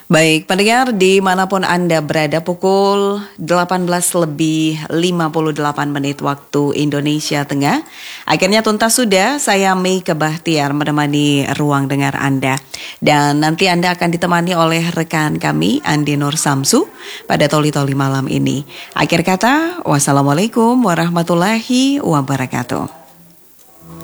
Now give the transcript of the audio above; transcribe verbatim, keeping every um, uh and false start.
Baik, pendengar dimanapun Anda berada, pukul delapan belas lebih lima puluh delapan menit waktu Indonesia Tengah. Akhirnya tuntas sudah, saya Meike Bahtiar menemani ruang dengar Anda. Dan nanti Anda akan ditemani oleh rekan kami, Andi Nur Samsu, pada Toli-Toli malam ini. Akhir kata, wassalamualaikum warahmatullahi wabarakatuh.